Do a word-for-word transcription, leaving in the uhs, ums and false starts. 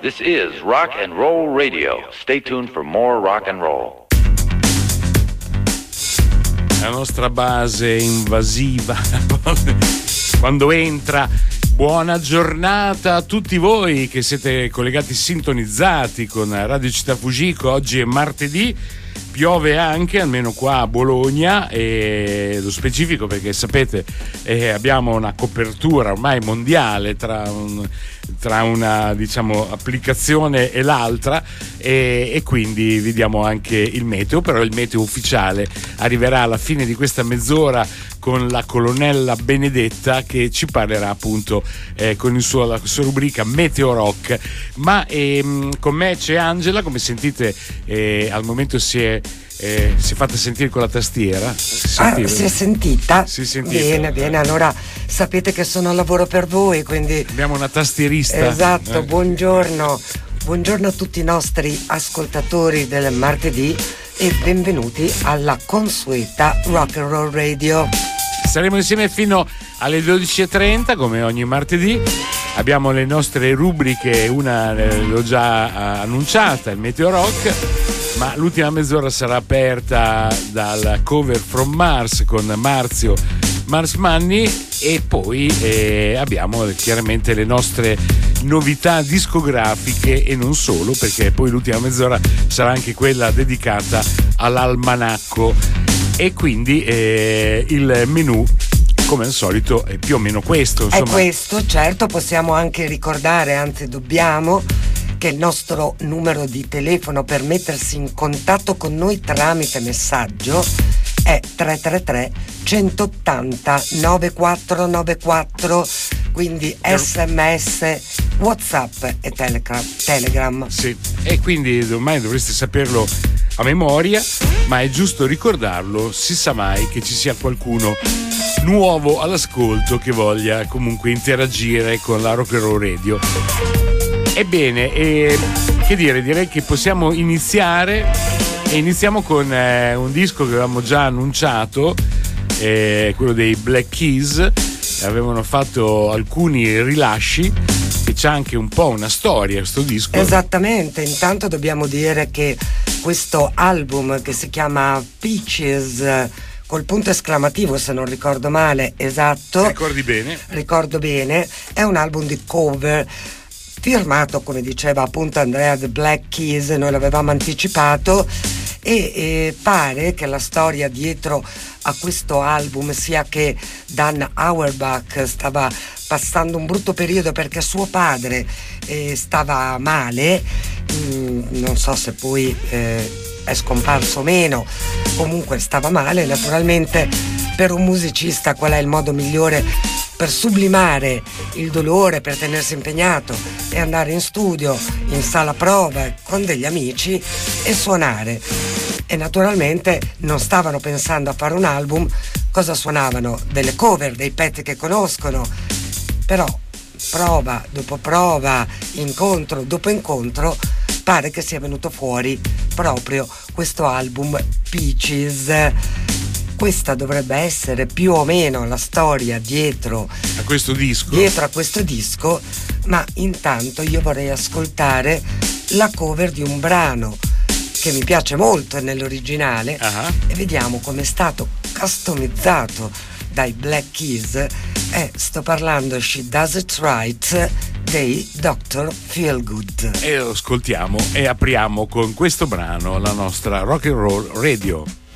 This is Rock and Roll Radio. Stay tuned for more rock and roll. La nostra base invasiva quando entra. Buona giornata a tutti voi che siete collegati, sintonizzati con Radio Città Fujiko. Oggi è martedì, piove anche, almeno qua a Bologna, e lo specifico perché sapete eh, abbiamo una copertura ormai mondiale tra, un, tra una diciamo applicazione e l'altra, e, e quindi vi diamo anche il meteo, però il meteo ufficiale arriverà alla fine di questa mezz'ora con la colonnella Benedetta che ci parlerà appunto eh, con il suo, la sua rubrica Meteo Rock. Ma ehm, con me c'è Angela, come sentite eh, al momento si è, eh, si è fatta sentire con la tastiera. Si, ah, si è sentita? Si è sentita. Bene, bene, allora sapete che sono al lavoro per voi, quindi abbiamo una tastierista. Esatto, eh. buongiorno. Buongiorno a tutti i nostri ascoltatori del martedì e benvenuti alla consueta Rock and Roll Radio. Saremo insieme fino alle dodici e trenta come ogni martedì. Abbiamo le nostre rubriche, una l'ho già annunciata, il Meteo Rock, ma l'ultima mezz'ora sarà aperta dal Cover from Mars con Marzio Mars Manni, e poi eh, abbiamo chiaramente le nostre novità discografiche e non solo, perché poi l'ultima mezz'ora sarà anche quella dedicata all'almanacco, e quindi eh, il menù come al solito è più o meno questo, insomma. È questo, certo. Possiamo anche ricordare, anzi dobbiamo, che il nostro numero di telefono per mettersi in contatto con noi tramite messaggio è tre tre tre centottanta novantaquattro novantaquattro, quindi sms, whatsapp e telegram, telegram. Sì, e quindi ormai dovreste saperlo a memoria, ma è giusto ricordarlo, si sa mai che ci sia qualcuno nuovo all'ascolto che voglia comunque interagire con la Rock and Roll Radio. Ebbene, eh, che dire, direi che possiamo iniziare, e iniziamo con eh, un disco che avevamo già annunciato, eh, quello dei Black Keys. Avevano fatto alcuni rilasci e c'è anche un po' una storia questo disco. Esattamente, intanto dobbiamo dire che questo album, che si chiama Peaches col punto esclamativo se non ricordo male, esatto, ricordi bene ricordo bene è un album di cover firmato, come diceva appunto Andrea, The Black Keys. Noi l'avevamo anticipato, e, e pare che la storia dietro a questo album sia che Dan Auerbach stava passando un brutto periodo perché suo padre eh, stava male, mm, non so se poi eh, è scomparso o meno, comunque stava male. Naturalmente per un musicista qual è il modo migliore per sublimare il dolore, per tenersi impegnato, e andare in studio, in sala prova con degli amici e suonare. E naturalmente non stavano pensando a fare un album, cosa suonavano? Delle cover, dei pezzi che conoscono. Però prova dopo prova, incontro dopo incontro, pare che sia venuto fuori proprio questo album Peaches. Questa dovrebbe essere più o meno la storia dietro a questo disco. Dietro a questo disco, ma intanto io vorrei ascoltare la cover di un brano che mi piace molto nell'originale, uh-huh. e vediamo come è stato customizzato dai Black Keys. E sto parlando She Does It Right dei doctor Feelgood. E lo ascoltiamo e apriamo con questo brano la nostra Rock and Roll Radio.